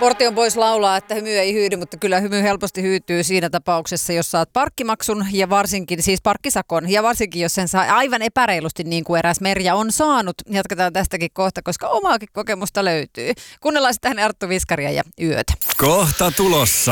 Portion pois laulaa, että hymy ei hyydy, mutta kyllä hymy helposti hyytyy siinä tapauksessa, jos saat parkkimaksun ja varsinkin, siis parkkisakon, ja varsinkin jos sen saa aivan epäreilusti niin kuin eräs Merja on saanut. Jatketaan tästäkin kohta, koska omaakin kokemusta löytyy. Kuunnellaan sitten Arttu Viskaria ja Yötä. Kohta tulossa.